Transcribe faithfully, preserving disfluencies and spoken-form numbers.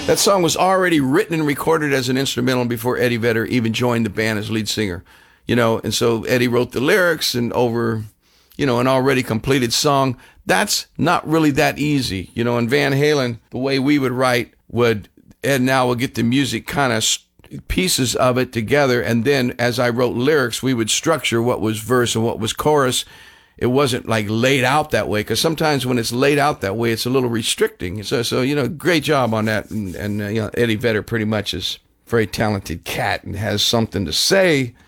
That song was already written and recorded as an instrumental before Eddie Vedder even joined the band as lead singer. You know, and so Eddie wrote the lyrics and over, you know, an already completed song. That's not really that easy. You know, in Van Halen, the way we would write would, Ed and Al would get the music kind of pieces of it together, and then as I wrote lyrics, we would structure what was verse and what was chorus. It wasn't like laid out that way, because sometimes when it's laid out that way, it's a little restricting. So, so you know, great job on that. And, and uh, you know, Eddie Vedder pretty much is a very talented cat and has something to say.